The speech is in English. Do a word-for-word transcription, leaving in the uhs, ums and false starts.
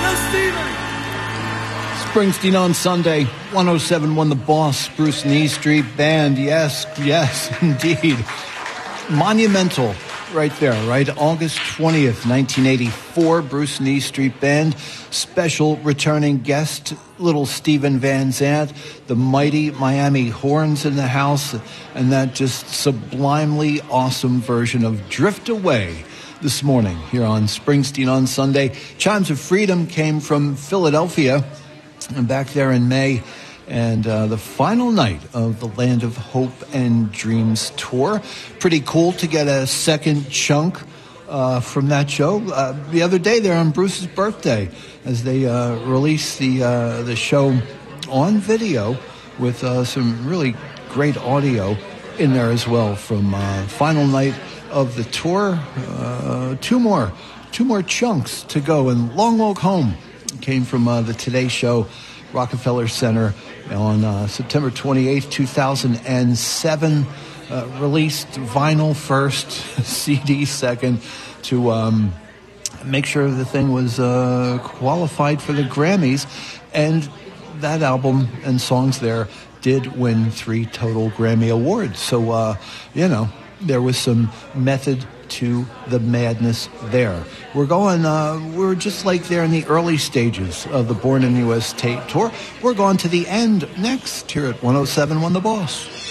Springsteen on Sunday, one oh seven one The Boss, Bruce and E Street Band. Yes, yes, indeed. Monumental right there, right? August twentieth, nineteen eighty-four, Bruce and E Street Band. Special returning guest, little Steven Van Zandt, the mighty Miami Horns in the house, and that just sublimely awesome version of Drift Away this morning here on Springsteen on Sunday. Chimes of Freedom came from Philadelphia, and back there in May, and uh, the final night of the Land of Hope and Dreams tour. Pretty cool to get a second chunk uh, from that show. Uh, the other day there on Bruce's birthday, as they uh, released the uh, the show on video with uh, some really great audio in there as well from uh, final night of the tour. Uh, two more, two more chunks to go, and Long Walk Home came from uh, the Today Show, Rockefeller Center, on uh, September twenty-eighth, two thousand seven. Uh, released vinyl first, C D second, to um, make sure the thing was uh, qualified for the Grammys. And that album and songs there did win three total Grammy Awards. So, uh, you know, there was some method to the madness there. We're going, uh, we're just like there in the early stages of the Born in the U S Tape Tour. We're going to the end next here at one oh seven one The Boss.